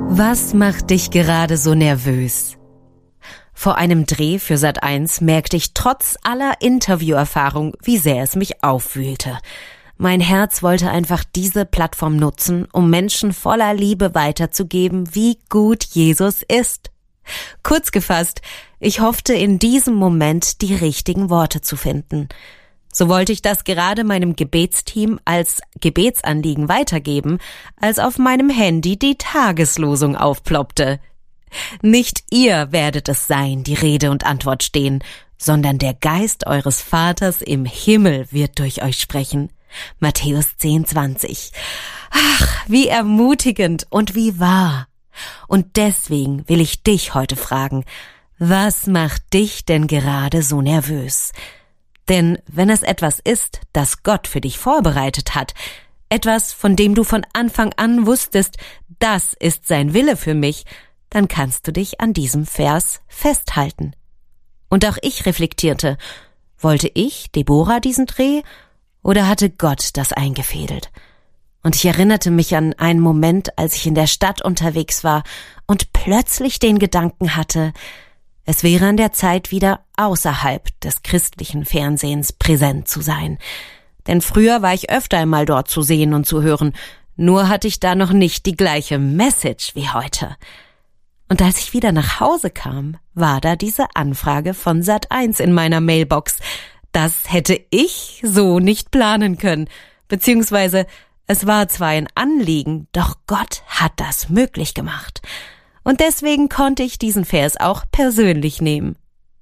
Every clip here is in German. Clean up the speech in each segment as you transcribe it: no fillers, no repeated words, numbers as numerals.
Was macht dich gerade so nervös? Vor einem Dreh für Sat.1 merkte ich trotz aller Interviewerfahrung, wie sehr es mich aufwühlte. Mein Herz wollte einfach diese Plattform nutzen, um Menschen voller Liebe weiterzugeben, wie gut Jesus ist. Kurz gefasst, ich hoffte in diesem Moment die richtigen Worte zu finden. So wollte ich das gerade meinem Gebetsteam als Gebetsanliegen weitergeben, als auf meinem Handy die Tageslosung aufploppte. Nicht ihr werdet es sein, die Rede und Antwort stehen, sondern der Geist eures Vaters im Himmel wird durch euch sprechen. Matthäus 10,20. Ach, wie ermutigend und wie wahr. Und deswegen will ich dich heute fragen, was macht dich denn gerade so nervös? Denn wenn es etwas ist, das Gott für dich vorbereitet hat, etwas, von dem du von Anfang an wusstest, das ist sein Wille für mich, dann kannst du dich an diesem Vers festhalten. Und auch ich reflektierte, wollte ich, Deborah, diesen Dreh, oder hatte Gott das eingefädelt? Und ich erinnerte mich an einen Moment, als ich in der Stadt unterwegs war und plötzlich den Gedanken hatte, es wäre an der Zeit, wieder außerhalb des christlichen Fernsehens präsent zu sein. Denn früher war ich öfter einmal dort zu sehen und zu hören, nur hatte ich da noch nicht die gleiche Message wie heute. Und als ich wieder nach Hause kam, war da diese Anfrage von Sat.1 in meiner Mailbox. Das hätte ich so nicht planen können, beziehungsweise es war zwar ein Anliegen, doch Gott hat das möglich gemacht. Und deswegen konnte ich diesen Vers auch persönlich nehmen.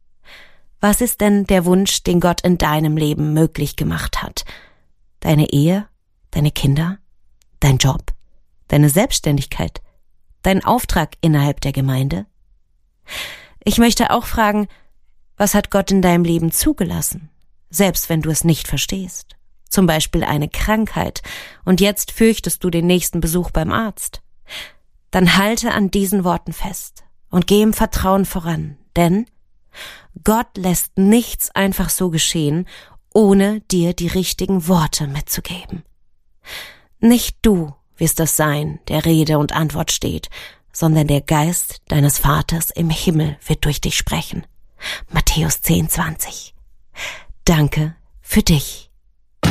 Was ist denn der Wunsch, den Gott in deinem Leben möglich gemacht hat? Deine Ehe, deine Kinder, dein Job, deine Selbstständigkeit, dein Auftrag innerhalb der Gemeinde? Ich möchte auch fragen, was hat Gott in deinem Leben zugelassen, selbst wenn du es nicht verstehst? Zum Beispiel eine Krankheit und jetzt fürchtest du den nächsten Besuch beim Arzt. Dann halte an diesen Worten fest und geh im Vertrauen voran, denn Gott lässt nichts einfach so geschehen, ohne dir die richtigen Worte mitzugeben. Nicht du wirst es sein, der Rede und Antwort steht, sondern der Geist deines Vaters im Himmel wird durch dich sprechen. Matthäus 10,20. Danke für dich.